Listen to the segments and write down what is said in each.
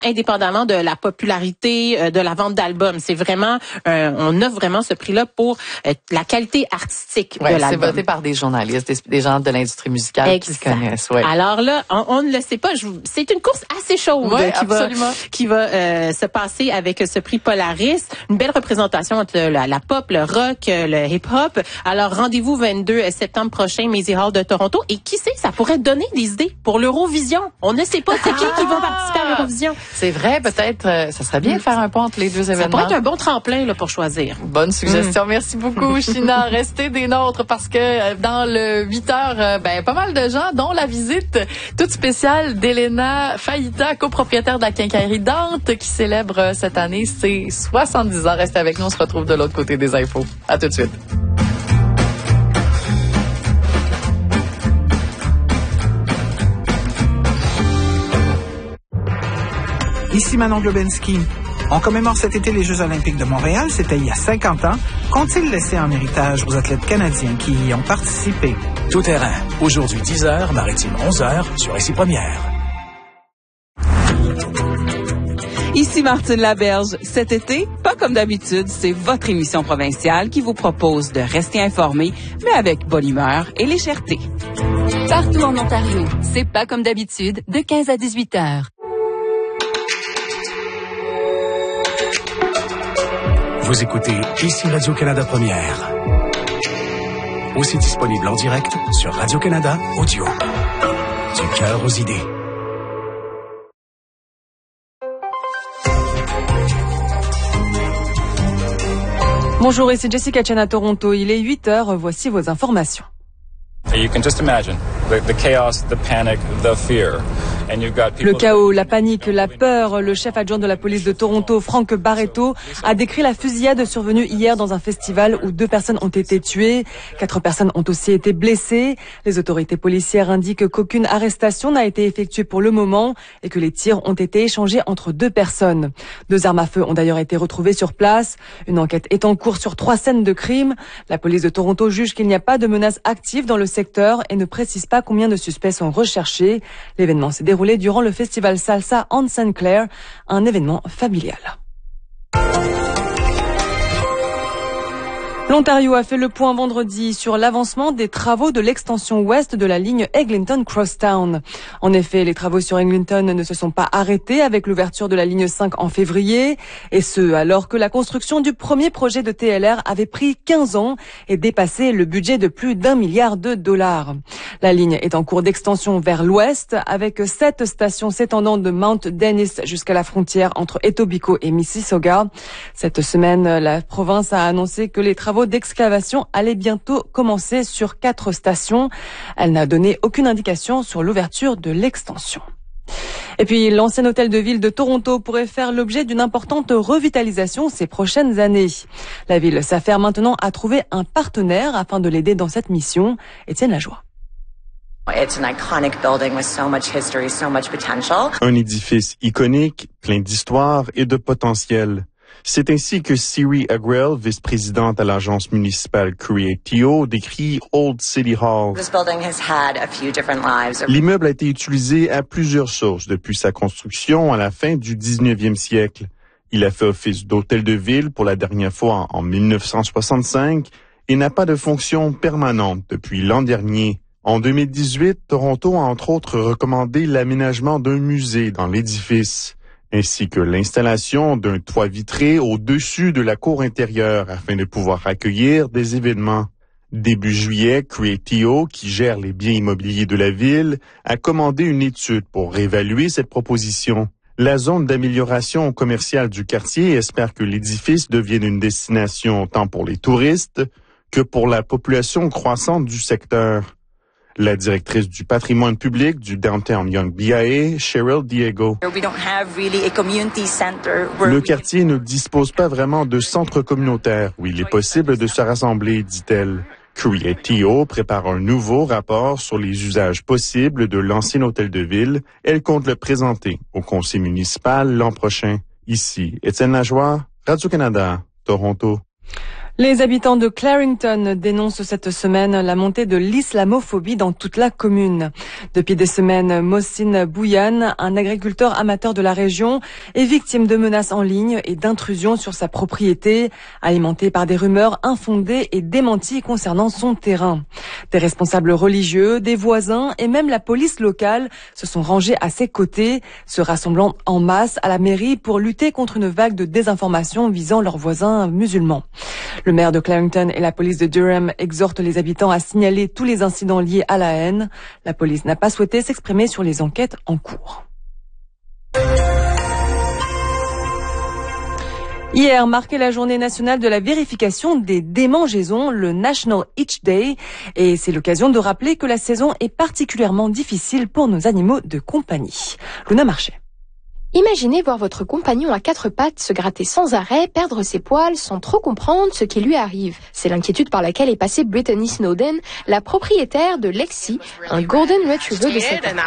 indépendamment de la popularité de la vente d'albums. C'est vraiment, on offre vraiment ce prix-là pour la qualité artistique de l'album. C'est voté par des journalistes, des gens de l'industrie musicale qui se connaissent. Ouais. Alors là, on ne le sait pas. C'est une course assez chaude qui va se passer avec ce prix Polaris. Une belle représentation entre la pop, le rock, le hip-hop. Alors rendez-vous 22 septembre prochain, Maisy Hall de Toronto. Et qui sait, ça pourrait donner des idées pour l'Eurovision. On ne sait pas c'est qui va participer à l'Eurovision. C'est vrai, peut-être, ça serait bien de faire un pont entre les deux événements. Ça pourrait être un bon tremplin là, pour choisir. Bonne suggestion. Merci beaucoup, Sheena. Restez des nôtres parce que dans le 8 heures, pas mal de gens, dont la visite toute spéciale d'Elena Faïta, copropriétaire de la quincaillerie Dante, qui célèbre cette année ses 70 ans. Restez avec nous, on se retrouve de l'autre côté des infos. À tout de suite. Ici Manon Globensky. On commémore cet été les Jeux olympiques de Montréal. C'était il y a 50 ans. Qu'ont-ils laissé en héritage aux athlètes canadiens qui y ont participé? Tout terrain. Aujourd'hui 10h, Maritime 11h, sur Ici Première. Ici Martine Laberge. Cet été, pas comme d'habitude, c'est votre émission provinciale qui vous propose de rester informé, mais avec bonne humeur et légèreté. Partout en Ontario, c'est pas comme d'habitude, de 15 à 18 heures. Vous écoutez Ici Radio-Canada Première. Aussi disponible en direct sur Radio-Canada Audio. Du cœur aux idées. Bonjour, ici Jessica Chen à Toronto. Il est 8h, voici vos informations. You can just imagine the chaos, the panic, the fear. And you've got people. Le chaos, la panique, la peur. Le chef adjoint de la police de Toronto, Frank Barreto, a décrit la fusillade survenue hier dans un festival où 2 personnes ont été tuées. 4 personnes ont aussi été blessées. Les autorités policières indiquent qu'aucune arrestation n'a été effectuée pour le moment et que les tirs ont été échangés entre 2 personnes. 2 armes à feu ont d'ailleurs été retrouvées sur place. Une enquête est en cours sur 3 scènes de crime. La police de Toronto juge qu'il n'y a pas de menace active dans le secteur et ne précise pas combien de suspects sont recherchés. L'événement s'est déroulé durant le festival Salsa on St. Clair, un événement familial. L'Ontario a fait le point vendredi sur l'avancement des travaux de l'extension ouest de la ligne Eglinton-Crosstown. En effet, les travaux sur Eglinton ne se sont pas arrêtés avec l'ouverture de la ligne 5 en février, et ce, alors que la construction du premier projet de TLR avait pris 15 ans et dépassé le budget de plus d'1 milliard de dollars. La ligne est en cours d'extension vers l'ouest, avec 7 stations s'étendant de Mount Dennis jusqu'à la frontière entre Etobicoke et Mississauga. Cette semaine, la province a annoncé que les travaux d'excavation allaient bientôt commencer sur 4 stations. Elle n'a donné aucune indication sur l'ouverture de l'extension. Et puis, l'ancien hôtel de ville de Toronto pourrait faire l'objet d'une importante revitalisation ces prochaines années. La ville s'affaire maintenant à trouver un partenaire afin de l'aider dans cette mission. Étienne Lajoie. Un édifice iconique, plein d'histoire et de potentiel. C'est ainsi que Siri Agrell, vice-présidente à l'agence municipale Creatio, décrit Old City Hall. L'immeuble a été utilisé à plusieurs sources depuis sa construction à la fin du 19e siècle. Il a fait office d'hôtel de ville pour la dernière fois en 1965 et n'a pas de fonction permanente depuis l'an dernier. En 2018, Toronto a entre autres recommandé l'aménagement d'un musée dans l'édifice, ainsi que l'installation d'un toit vitré au-dessus de la cour intérieure afin de pouvoir accueillir des événements. Début juillet, Creatio, qui gère les biens immobiliers de la ville, a commandé une étude pour réévaluer cette proposition. La zone d'amélioration commerciale du quartier espère que l'édifice devienne une destination tant pour les touristes que pour la population croissante du secteur. La directrice du patrimoine public du Downtown Yonge BIA, Cheryl Diego. Le quartier ne dispose pas vraiment de centre communautaire où il est possible de se rassembler, dit-elle. Creatio prépare un nouveau rapport sur les usages possibles de l'ancien hôtel de ville. Elle compte le présenter au conseil municipal l'an prochain. Ici, Étienne Lajoie, Radio-Canada, Toronto. Les habitants de Clarington dénoncent cette semaine la montée de l'islamophobie dans toute la commune. Depuis des semaines, Mohsin Bouyan, un agriculteur amateur de la région, est victime de menaces en ligne et d'intrusions sur sa propriété, alimentées par des rumeurs infondées et démenties concernant son terrain. Des responsables religieux, des voisins et même la police locale se sont rangés à ses côtés, se rassemblant en masse à la mairie pour lutter contre une vague de désinformation visant leurs voisins musulmans. Le maire de Clarington et la police de Durham exhortent les habitants à signaler tous les incidents liés à la haine. La police n'a pas souhaité s'exprimer sur les enquêtes en cours. Hier marquait la journée nationale de la vérification des démangeaisons, le National Itch Day, et c'est l'occasion de rappeler que la saison est particulièrement difficile pour nos animaux de compagnie. Luna Marché. Imaginez voir votre compagnon à quatre pattes se gratter sans arrêt, perdre ses poils sans trop comprendre ce qui lui arrive. C'est l'inquiétude par laquelle est passée Brittany Snowden, la propriétaire de Lexi, un Golden Retriever de 7 ans.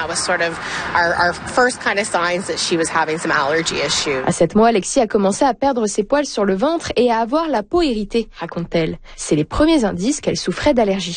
À 7 mois, Lexi a commencé à perdre ses poils sur le ventre et à avoir la peau irritée, raconte-t-elle. C'est les premiers indices qu'elle souffrait d'allergies.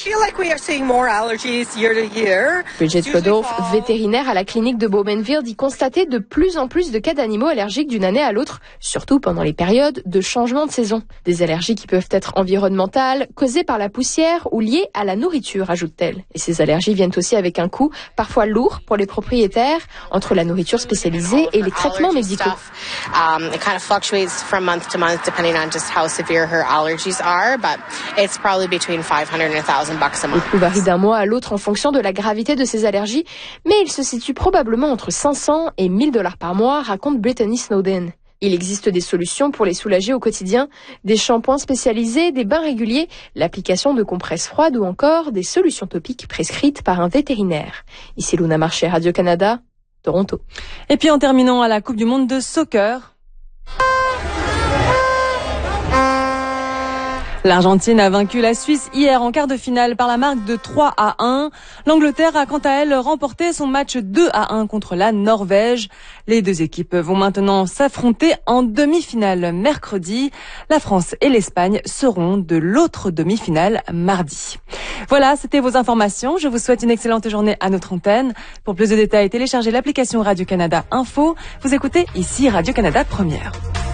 Bridget Godolph, vétérinaire à la clinique de Bowmanville, dit constater de plus en plus de cas d'animaux allergiques d'une année à l'autre, surtout pendant les périodes de changement de saison. Des allergies qui peuvent être environnementales, causées par la poussière ou liées à la nourriture, ajoute-t-elle. Et ces allergies viennent aussi avec un coût parfois lourd pour les propriétaires, entre la nourriture spécialisée et les traitements médicaux. It kind of fluctuates from month to month depending on just how severe her allergies are, but it's probably between $500 and $1,000 a month. Le coût varie d'un mois à l'autre en fonction de la gravité de ces allergies, mais il se situe probablement entre $500 et $1,000 par mois, raconte Brittany Snowden. Il existe des solutions pour les soulager au quotidien, des shampoings spécialisés, des bains réguliers, l'application de compresses froides ou encore des solutions topiques prescrites par un vétérinaire. Ici Luna Marché, Radio-Canada, Toronto. Et puis en terminant à la Coupe du Monde de soccer, l'Argentine a vaincu la Suisse hier en quart de finale par la marque de 3-1. L'Angleterre a quant à elle remporté son match 2-1 contre la Norvège. Les deux équipes vont maintenant s'affronter en demi-finale mercredi. La France et l'Espagne seront de l'autre demi-finale mardi. Voilà, c'était vos informations. Je vous souhaite une excellente journée à notre antenne. Pour plus de détails, téléchargez l'application Radio-Canada Info. Vous écoutez ici Radio-Canada Première.